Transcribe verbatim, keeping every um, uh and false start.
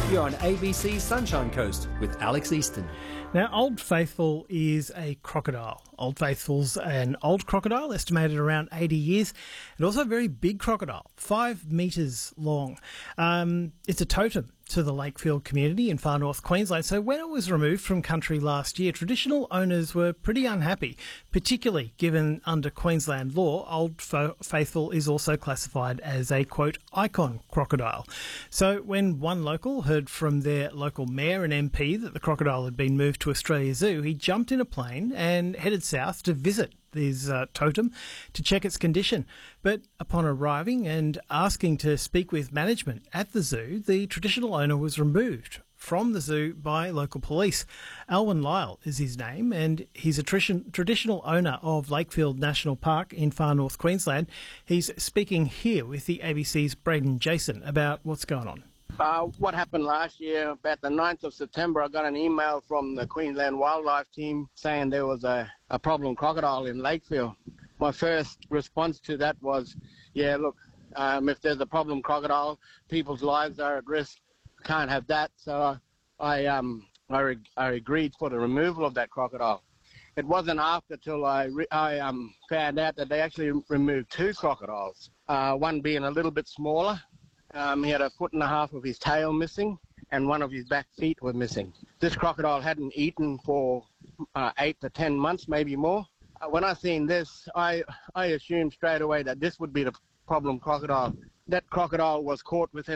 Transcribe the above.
You're on A B C's Sunshine Coast with Alex Easton. Now, Old Faithful is a crocodile. Old Faithful's an old crocodile, estimated around eighty years, and also a very big crocodile, five metres long. Um, it's a totem to the Lakefield community in far north Queensland. So when it was removed from country last year, traditional owners were pretty unhappy, particularly given under Queensland law, Old Faithful is also classified as a, quote, icon crocodile. So when one local heard from their local mayor and M P that the crocodile had been moved to Australia Zoo, he jumped in a plane and headed south to visit this uh, totem to check its condition. But upon arriving and asking to speak with management at the zoo, the traditional owner was removed from the zoo by local police. Alwyn Lyle is his name, and he's a tradition, traditional owner of Lakefield National Park in far north Queensland. He's speaking here with the A B C's Braden Jason about what's going on. Uh, what happened last year, about the ninth of September, I got an email from the Queensland Wildlife Team saying there was a, a problem crocodile in Lakefield. My first response to that was, yeah, look, um, if there's a problem crocodile, people's lives are at risk. Can't have that. So I, um, I, re- I agreed for the removal of that crocodile. It wasn't after till I, re- I um, found out that they actually removed two crocodiles, uh, one being a little bit smaller. Um, he had a foot and a half of his tail missing, and one of his back feet were missing. This crocodile hadn't eaten for uh, eight to ten months, maybe more. Uh, when I seen this, I, I assumed straight away that this would be the problem crocodile. That crocodile was caught within